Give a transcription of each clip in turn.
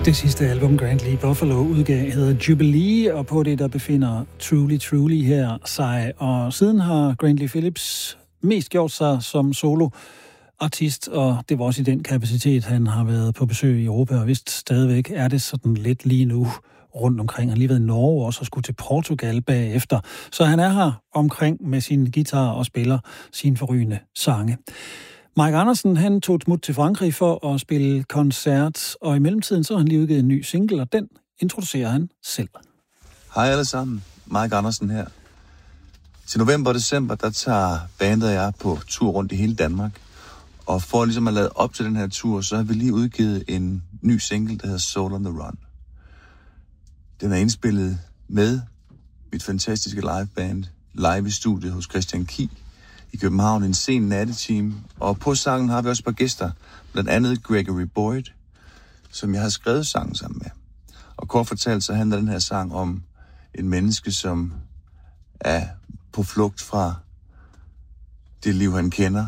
Det sidste album, Grant Lee Buffalo udgav, hedder Jubilee, og på det, der befinder Truly Truly her sig. Og siden har Grant Lee Phillips mest gjort sig som soloartist, og det var også i den kapacitet, han har været på besøg i Europa, og vist stadigvæk er det sådan lidt lige nu rundt omkring. Han har lige været i Norge også og skulle til Portugal bagefter. Så han er her omkring med sin guitar og spiller sine forrygende sange. Mike Andersen, han tog et smut til Frankrig for at spille koncert, og i mellemtiden så har han lige udgivet en ny single, og den introducerer han selv. Hej alle sammen, Mike Andersen her. Til november og december, der tager bandet og jeg på tur rundt i hele Danmark. Og for ligesom at lade op til den her tur, så har vi lige udgivet en ny single, der hedder Soul on the Run. Den er indspillet med mit fantastiske liveband, live i studiet hos Christian Ki i København en sen nattetime. Og på sangen har vi også et par gæster, blandt andet Gregory Boyd, som jeg har skrevet sangen sammen med. Og kort fortalt, så handler den her sang om en menneske, som er på flugt fra det liv, han kender,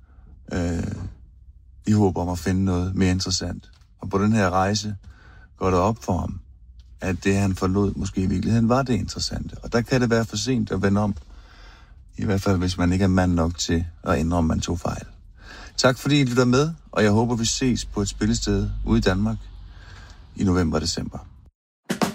i håb om at finde noget mere interessant. Og på den her rejse går det op for ham, at det, han forlod, måske i virkeligheden var det interessante. Og der kan det være for sent at vende om. I hvert fald, hvis man ikke er mand nok til at indrømme, man tog fejl. Tak fordi I lytter med, og jeg håber, vi ses på et spillested ude i Danmark i november og december.